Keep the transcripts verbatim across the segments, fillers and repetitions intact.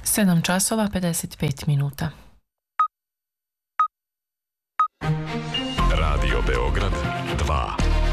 sedam časova pedeset pet minuta. Radio Beograd dva.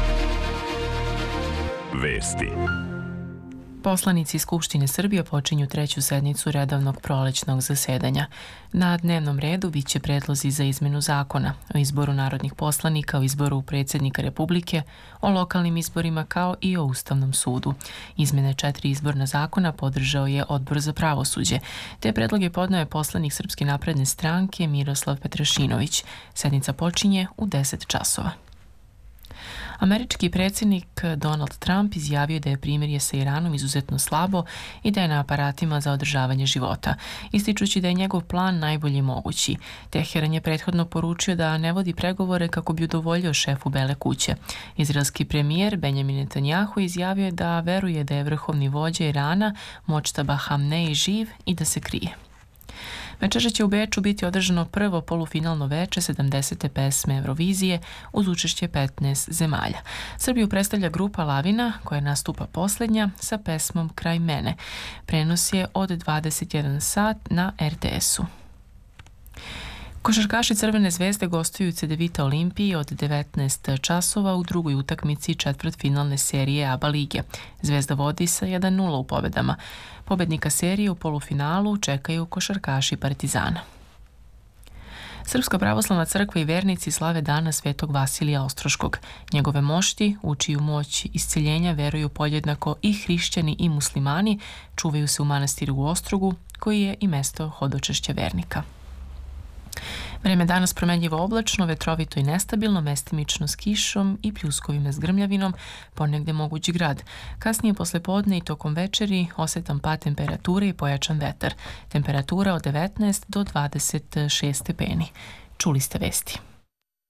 Vesti. Poslanici Skupštine Srbije počinju treću sednicu redovnog prolećnog zasedanja. Na dnevnom redu biće predlozi za izmenu zakona o izboru narodnih poslanika, o izboru predsjednika Republike, o lokalnim izborima kao i o Ustavnom sudu. Izmene četiri izborna zakona podržao je Odbor za pravosuđe. Te predloge podneo je poslanik Srpske napredne stranke Miroslav Petrašinović. Sednica počinje u deset časova. Američki predsjednik Donald Trump izjavio da je primirje sa Iranom izuzetno slabo i da je na aparatima za održavanje života, ističući da je njegov plan najbolji mogući. Teheran je prethodno poručio da ne vodi pregovore kako bi udovoljio šefu Bele kuće. Izraelski premijer Benjamin Netanjahu izjavio je da veruje da je vrhovni vođa Irana Močtaba Hamnej živ i da se krije. Večeras će u Beču biti održano prvo polufinalno veče sedamdesete pesme Eurovizije uz učešće petnaest zemalja. Srbiju predstavlja grupa Lavina koja nastupa posljednja sa pesmom Kraj mene. Prenos je od dvadeset jedan sat na er te esu. Košarkaši Crvene zvezde gostuju u Cedevita Olimpiji od devetnaest časova u drugoj utakmici četvrtfinalne serije A B A lige. Zvezda vodi sa jedan nula u pobedama. Pobednika serije u polufinalu čekaju košarkaši Partizana. Srpska pravoslavna crkva i vernici slave dana Svetog Vasilija Ostroškog. Njegove mošti, u čiju moć isceljenja veruju podjednako i hrišćani i muslimani, čuvaju se u manastiru u Ostrogu, koji je i mesto hodočešća vernika. Vreme danas promenljivo oblačno, vetrovito i nestabilno, mestimično s kišom i pljuskovima s grmljavinom, ponegde mogući grad. Kasnije poslepodne i tokom večeri osetan pad temperature i pojačan vetar. Temperatura od devetnaest do dvadeset šest stepeni. Čuli ste vesti.